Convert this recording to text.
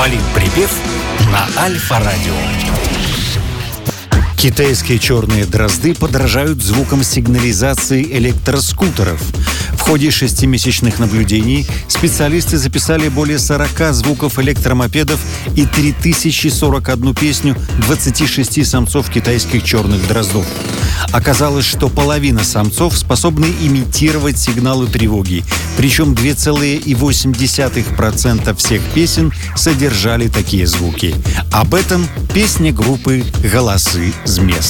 Политприпев на Альфа-радио. Китайские черные дрозды подражают звукам сигнализации электроскутеров. В ходе 6-месячных наблюдений специалисты записали более 40 звуков электромопедов и 3041 песню 26 самцов китайских черных дроздов. Оказалось, что половина самцов способны имитировать сигналы тревоги, причем 2,8% всех песен содержали такие звуки. Об этом песня группы «Голосы з мест».